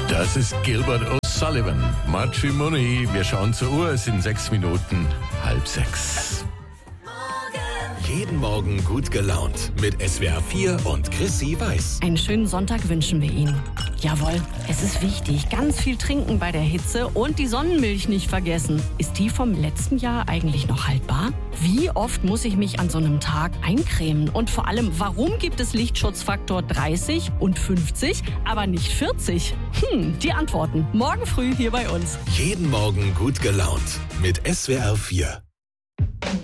Das ist Gilbert O'Sullivan. Matrimony. Wir schauen zur Uhr. Es sind 6 Minuten, 5:30. Jeden Morgen gut gelaunt mit SWR 4 und Chrissy Weiß. Einen schönen Sonntag wünschen wir Ihnen. Jawohl, es ist wichtig, ganz viel trinken bei der Hitze und die Sonnenmilch nicht vergessen. Ist die vom letzten Jahr eigentlich noch haltbar? Wie oft muss ich mich an so einem Tag eincremen? Und vor allem, warum gibt es Lichtschutzfaktor 30 und 50, aber nicht 40? Die Antworten morgen früh hier bei uns. Jeden Morgen gut gelaunt mit SWR 4.